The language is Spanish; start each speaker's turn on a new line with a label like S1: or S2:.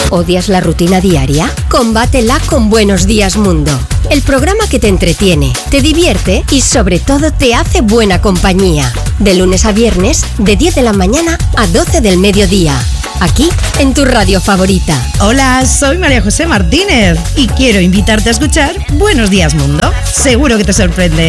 S1: ¿Odias la rutina diaria? Combátela con Buenos Días Mundo. El programa que te entretiene, te divierte y sobre todo te hace buena compañía. De lunes a viernes, de 10 de la mañana a 12 del mediodía. Aquí, en tu radio favorita.
S2: Hola, soy María José Martínez y quiero invitarte a escuchar Buenos Días Mundo. Seguro que te sorprende.